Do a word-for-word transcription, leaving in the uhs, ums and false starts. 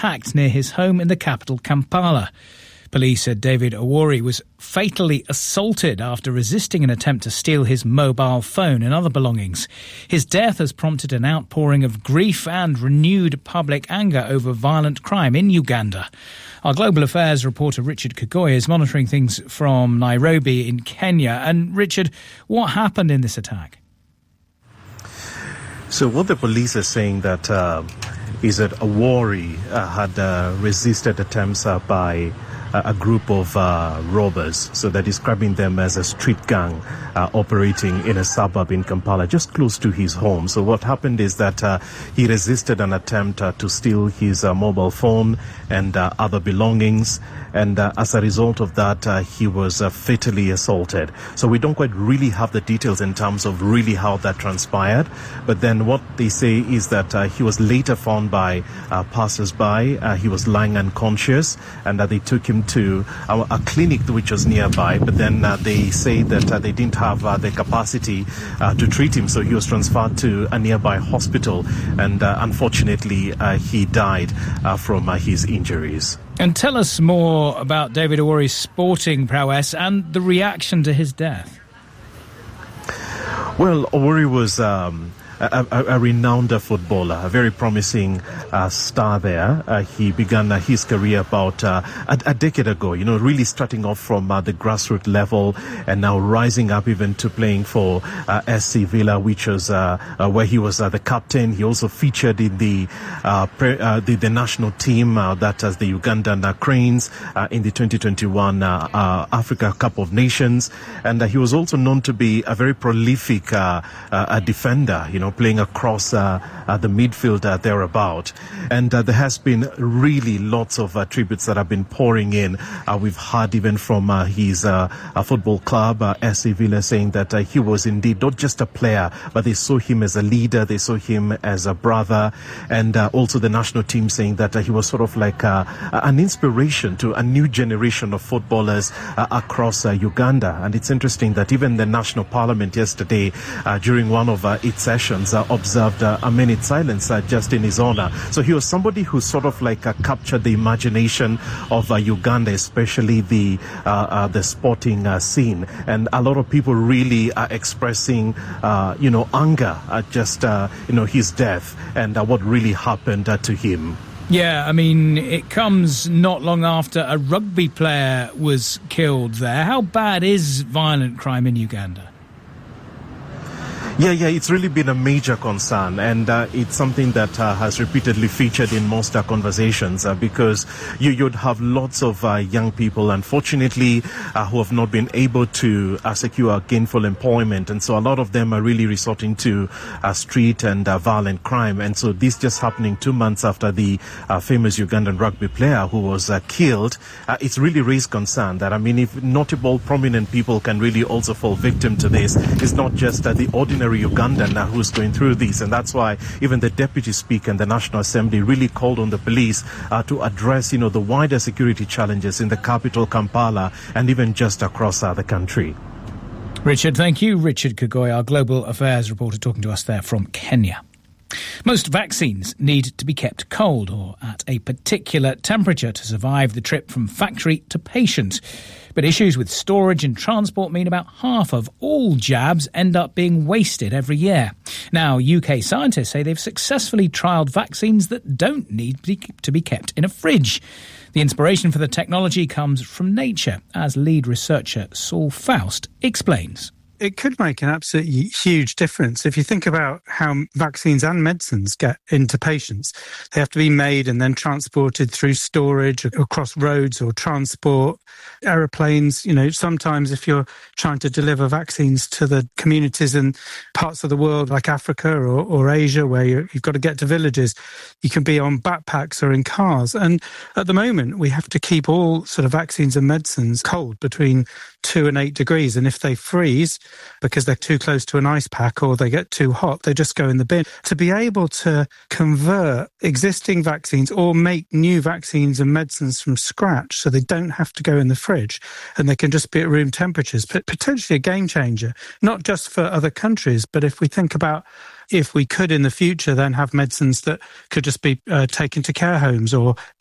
attacked near his home in the capital, Kampala. Police said David Owori was fatally assaulted after resisting an attempt to steal his mobile phone and other belongings. His death has prompted an outpouring of grief and renewed public anger over violent crime in Uganda. Our Global Affairs reporter Richard Kagoya is monitoring things from Nairobi in Kenya. And Richard, what happened in this attack? So what the police are saying that uh, is that Owori uh, had uh, resisted attempts uh, by a group of uh, robbers. So they're describing them as a street gang uh, operating in a suburb in Kampala, just close to his home. So what happened is that uh, he resisted an attempt uh, to steal his uh, mobile phone and uh, other belongings. And uh, as a result of that, uh, he was uh, fatally assaulted. So we don't quite really have the details in terms of really how that transpired. But then what they say is that uh, he was later found by uh, passers-by. Uh, he was lying unconscious, and uh, they took him to a, a clinic which was nearby, but then uh, they say that uh, they didn't have uh, the capacity uh, to treat him, so he was transferred to a nearby hospital, and uh, unfortunately uh, he died uh, from uh, his injuries. And tell us more about David Owori's sporting prowess and the reaction to his death. Well, Owori was Um, A, a, a renowned footballer, a very promising uh, star there. Uh, he began uh, his career about uh, a, a decade ago, you know, really starting off from uh, the grassroots level and now rising up even to playing for uh, S C Villa, which was uh, uh, where he was uh, the captain. He also featured in the uh, pre, uh, the, the national team, uh, that as the Ugandan uh, Cranes uh, in the twenty twenty-one uh, uh, Africa Cup of Nations. And uh, he was also known to be a very prolific uh, uh, a defender, you know, playing across uh, uh, the midfield uh, thereabout. And uh, there has been really lots of uh, tributes that have been pouring in. Uh, we've heard even from uh, his uh, uh, football club, uh, S C Villa, saying that uh, he was indeed not just a player, but they saw him as a leader, they saw him as a brother, and uh, also the national team saying that uh, he was sort of like uh, an inspiration to a new generation of footballers uh, across uh, Uganda. And it's interesting that even the National Parliament yesterday, uh, during one of uh, its sessions, uh, observed uh, a minute silence uh, just in his honor. So he was somebody who sort of like uh, captured the imagination of uh, Uganda, especially the uh, uh, the sporting uh, scene. And a lot of people really are expressing, uh, you know, anger at just, uh, you know, his death and uh, what really happened uh, to him. Yeah, I mean, it comes not long after a rugby player was killed there. How bad is violent crime in Uganda? Yeah, yeah, it's really been a major concern, and uh, it's something that uh, has repeatedly featured in most uh, conversations uh, because you, you'd have lots of uh, young people, unfortunately, uh, who have not been able to uh, secure gainful employment, and so a lot of them are really resorting to uh, street and uh, violent crime. And so this just happening two months after the uh, famous Ugandan rugby player who was uh, killed, uh, it's really raised concern that, I mean, if notable, prominent people can really also fall victim to this, it's not just uh, the ordinary Ugandan uh, who's going through this, and that's why even the Deputy Speaker and the National Assembly really called on the police uh, to address, you know, the wider security challenges in the capital, Kampala, and even just across uh, the country. Richard, thank you. Richard Kagoya, our Global Affairs reporter, talking to us there from Kenya. Most vaccines need to be kept cold or at a particular temperature to survive the trip from factory to patient. But issues with storage and transport mean about half of all jabs end up being wasted every year. Now, U K scientists say they've successfully trialled vaccines that don't need to be kept in a fridge. The inspiration for the technology comes from nature, as lead researcher Saul Faust explains. It could make an absolutely huge difference. If you think about how vaccines and medicines get into patients, they have to be made and then transported through storage across roads or transport, aeroplanes. You know, sometimes if you're trying to deliver vaccines to the communities in parts of the world like Africa or, or Asia where you're, you've got to get to villages, you can be on backpacks or in cars. And at the moment, we have to keep all sort of vaccines and medicines cold between two and eight degrees. And if they freeze, because they're too close to an ice pack or they get too hot, they just go in the bin. To be able to convert existing vaccines or make new vaccines and medicines from scratch so they don't have to go in the fridge and they can just be at room temperatures, but potentially a game changer, not just for other countries, but if we think about if we could in the future then have medicines that could just be uh, taken to care homes or